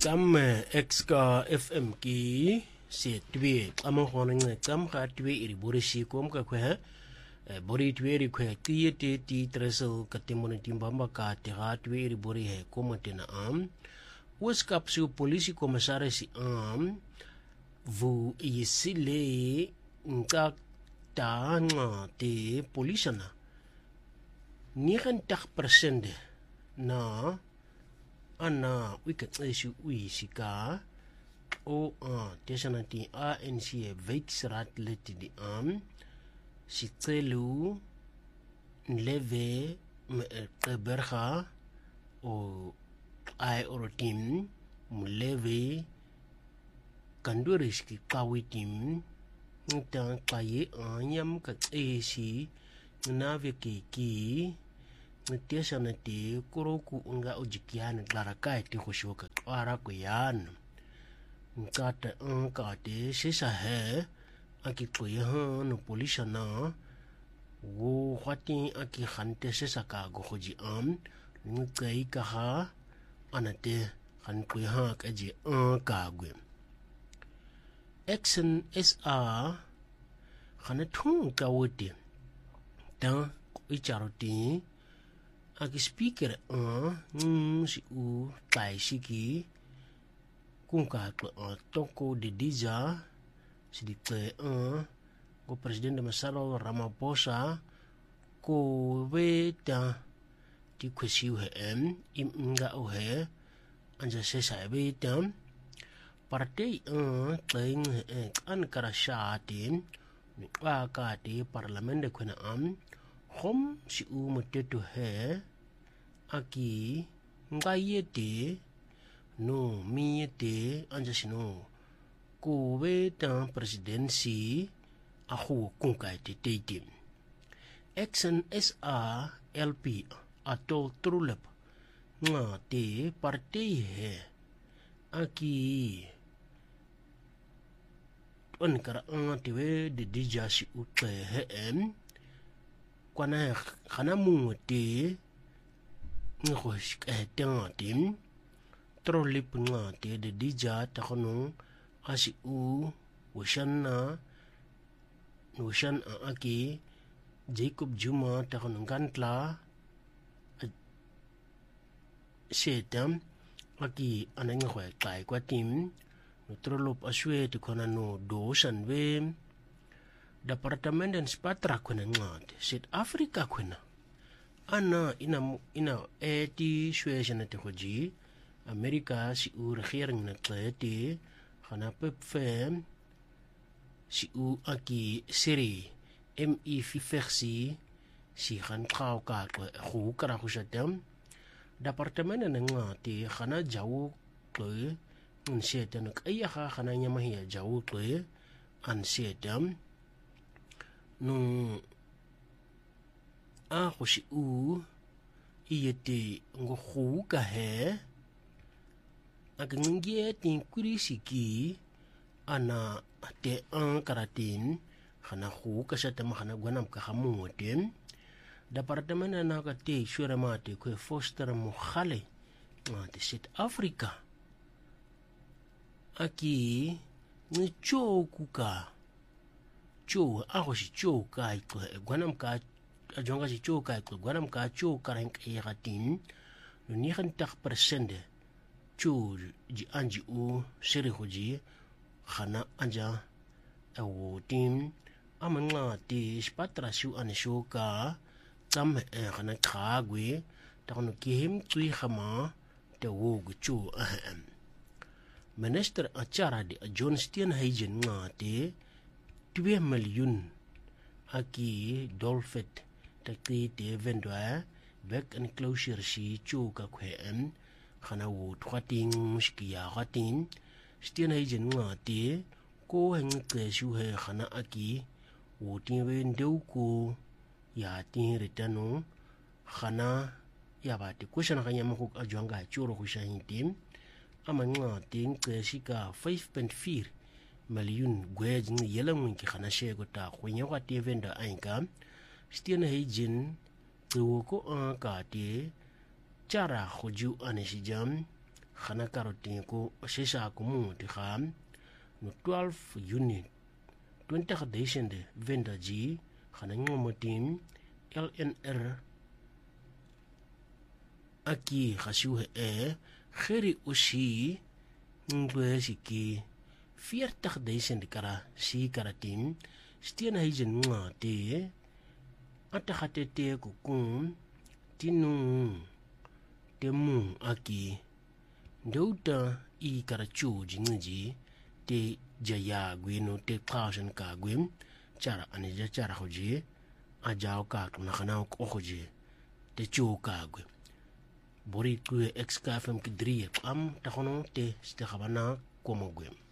Tam exka FM ki se twe amo honing tam ka twe iri borisi kom ka kwe bori twe iri kwe ti tresel katimon timbamba ka te ha twe iri bori he komotena am uskap su polisi komisaris am vu yisile nka ta nga te polisana 90% na ana wikatlesu uisika o tesanati ANC Witsrat leti di am sitselu nleve berga o ai orotim muleve kanduriski kawitim nta kaye anyam katlesi navekeki tesanati kuroku unga ujikian klarakai ti khushoka ara ko yan ngata ngate sisa he akitloya no polisana wo khati aki khante sisa ka go khoji am ngai ka ha anate khan kuya ka ji ka gwe action SR khana thung ka wote ta icharoti aki speaker si u tai siki kunka toko de dija si di te ko presidente Masalo Ramaphosa ko veta ti kwesiu he imnga o he anja se sa veta partai tling an karashatin ni ka te parlamente kuna am Hom si u mateto he aki ngayete no miete anjasino ko veta presidency ahu kunkai te tetim action SR LP atol trulep nga te partai he aki on kara te de dija si u te he kwana khana muti ngos tengatim trolip ngate de dija takono asi u washan aki Jacob Juma takono gantla setam aki anang khwa kai kwatim trolop aswe te kona no dosan we Departement dan Spatra kuna ngat South Africa kuna ana ina eti situation te khoji Amerika si u regering na tleti khana pepfem si u aki siri ME50 si khan khau ka khu kara khu shatam Departement na ngati khana jawu kle un setan kaya khana nyamahia jawu kle an setam no khoshi u iyete ngo khu ka he agngie tin kurisiki ana te karatin khana khu ka satam khana gwanam ka khamutem departement na ka te shuramate ko foster mukhale te South Africa aki ni chokuka cho ahoshi cho kai ko gwanam ka ajonga si cho kai ko gwanam ka cho karang iratin no 90% cho ji anji u sere hoji khana anja awo tim amanga ti spatra shu anisho ka tam khana khagwe takono kim tui khama te wo gu cho Minister Achara di John Steenhuisen ngate 2 million aki dolfet takti te vendwa back and closure si chuka kwen khana wo thwating mushkiya khatin Steenhuisen ngate ko heng te shu he khana aki wo tin wen deu ko ya tin retano khana ya ba ti question khanya mo ko ajwanga churo ko shahin tim amanga tin te sika 5.4 million gwej ni yelang ki khana she go ta khwenya ka te venda ainka Steenhuisen ko ka te chara khoju anishijam khana karotin ko shesha ko mu ti kham no 12 unit 20 gedation de venda ji khana ngomo tim LNR aki khashuhe kheri ushi ngwe siki 40,000 kara si karatim stiena hijen nga te atakhatete kukun tinu temu aki ndouta I karachu jinji te jaya gwino te qashan ka gwim chara anija chara hoji ajao ka na khana ko hoji te chu ka gwim bori ku ex ka fam ki 3 am takhono te ste khabana komo gwim